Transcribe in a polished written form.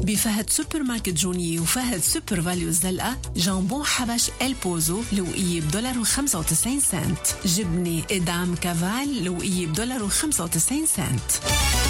بفهد سوبر ماركت جونيي وفهد سوبر فاليو الزلقة جامبون حبش البوزو لوقية $1.95. جبنة إدام كافال لوقية $1.95.